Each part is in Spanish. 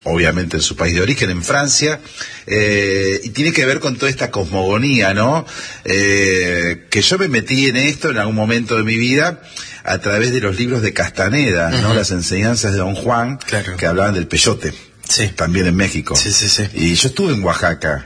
obviamente en su país de origen, en Francia, y tiene que ver con toda esta cosmogonía, ¿no? Que yo me metí en esto en algún momento de mi vida a través de los libros de Castaneda, ¿no? Las enseñanzas de Don Juan, claro, que hablaban del peyote. Sí. También en México. Sí. Y yo estuve en Oaxaca,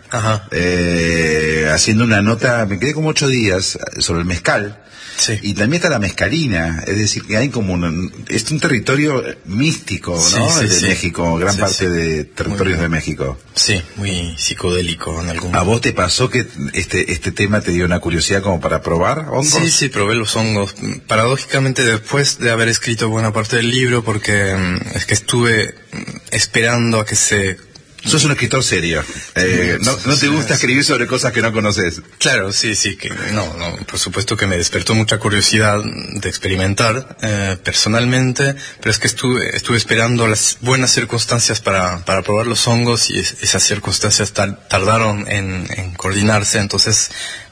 haciendo una nota, me quedé como 8 días sobre el mezcal. Sí. Y también está la mezcalina, es decir, que hay como es un territorio místico, ¿no? De México, gran parte de territorios de México. Sí, muy psicodélico en algún momento. ¿A vos te pasó que este tema te dio una curiosidad como para probar hongos? Sí, probé los hongos. Paradójicamente, después de haber escrito buena parte del libro, porque es que estuve esperando a que se... Sos un escritor serio. No te gusta escribir sobre cosas que no conoces. Claro, sí, que no, por supuesto que me despertó mucha curiosidad de experimentar personalmente, pero es que estuve esperando las buenas circunstancias para probar los hongos, y esas circunstancias tardaron en coordinarse. Entonces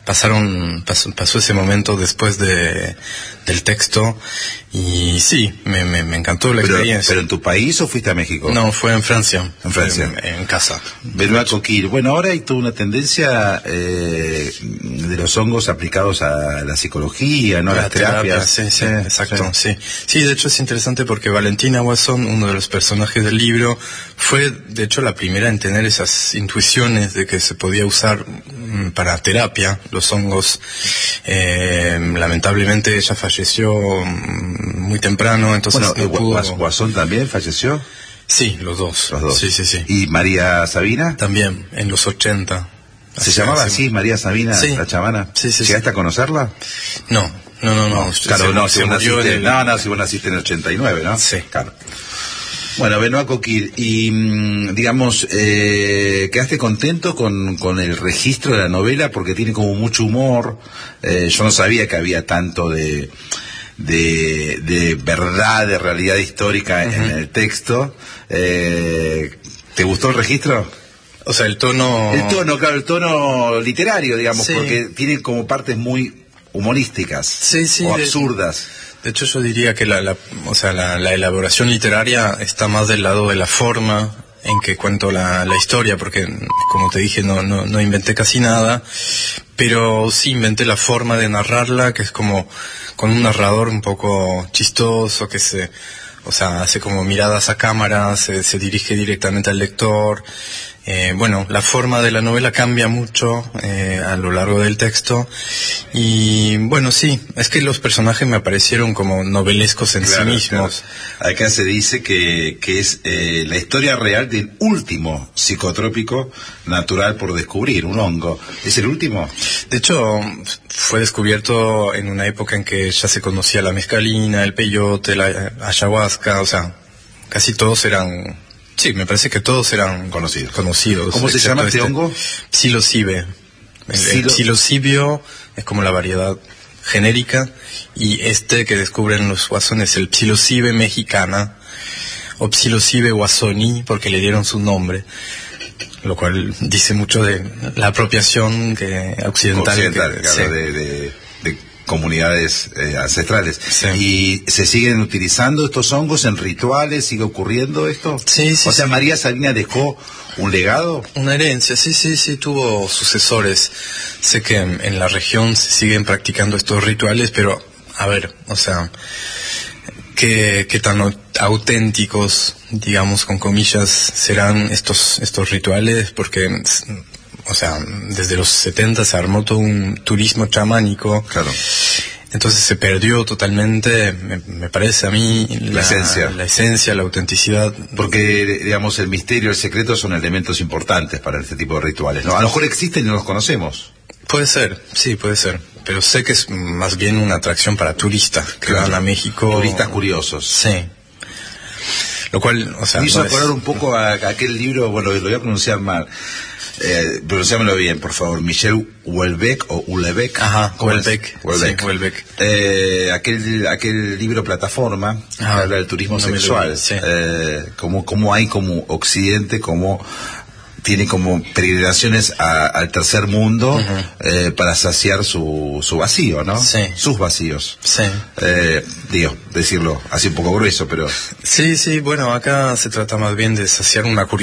pasó ese momento después del texto, y sí, me encantó la experiencia. ¿Pero en tu país o fuiste a México? No, fue en Francia. En Francia. En casa. Benoît Coquille. Bueno, ahora hay toda una tendencia de los hongos aplicados a la psicología, ¿no? A las terapias. Sí, exacto, sí. Sí, de hecho es interesante porque Valentina Wasson, uno de los personajes del libro, fue de hecho la primera en tener esas intuiciones de que se podía usar para terapia los hongos. Lamentablemente ella falleció muy temprano, entonces no pudo... ¿Wasson también falleció? Sí, los dos. Sí. ¿Y María Sabina? También, en los 80. ¿Se llamaba así, María Sabina, la chamana? Sí. ¿Llegaste a conocerla? No. Claro, si vos naciste en el 89, ¿no? Sí. Claro. Bueno, Benoît Coquille, y digamos, ¿quedaste contento con el registro de la novela? Porque tiene como mucho humor. Yo no sabía que había tanto de verdad, de realidad histórica en el texto. ¿Te gustó el registro? O sea, el tono, claro, el tono literario, digamos, porque tiene como partes muy humorísticas o absurdas. De hecho, yo diría que la elaboración literaria está más del lado de la forma en que cuento la historia, porque, como te dije, no inventé casi nada, pero sí inventé la forma de narrarla, que es como con un narrador un poco chistoso, que hace como miradas a cámara, se dirige directamente al lector. La forma de la novela cambia mucho a lo largo del texto, y sí, es que los personajes me parecieron como novelescos en sí mismos. Claro. Acá se dice que es la historia real del último psicotrópico natural por descubrir, un hongo. ¿Es el último? De hecho, fue descubierto en una época en que ya se conocía la mescalina, el peyote, la ayahuasca, casi todos eran... Sí, me parece que todos eran conocidos. ¿Cómo se llama este hongo? Psilocibe. El psilocibio es como la variedad genérica, y que descubren los Wasson es el Psilocibe mexicana, o Psilocibe wassoni, porque le dieron su nombre, lo cual dice mucho de la apropiación occidental de comunidades ancestrales. Sí. ¿Y se siguen utilizando estos hongos en rituales? ¿Sigue ocurriendo esto? Sí. O sea, ¿María Sabina dejó un legado? Una herencia, sí, tuvo sucesores. Sé que en la región se siguen practicando estos rituales, pero, ¿qué tan auténticos, digamos, con comillas, serán estos rituales? Porque... desde los 70 se armó todo un turismo chamánico. Claro. Entonces se perdió totalmente, me parece a mí, la esencia, la autenticidad. Porque, digamos, el misterio, el secreto son elementos importantes para este tipo de rituales, ¿no? A lo mejor existen y no los conocemos. Puede ser, pero sé que es más bien una atracción para turistas que van a México. Turistas curiosos. Sí. Lo cual, me hizo acordar un poco a aquel libro, lo voy a pronunciar mal. Pronunciámoslo bien, por favor. Michel Houellebecq o Houellebecq. Houellebecq. Aquel libro Plataforma, que habla del turismo sexual. Cómo hay como Occidente, como tiene como peregrinaciones al tercer mundo para saciar su vacío, ¿no? Sí. Sus vacíos. Sí. Digo, decirlo así un poco grueso, pero... Sí, bueno, acá se trata más bien de saciar una curiosidad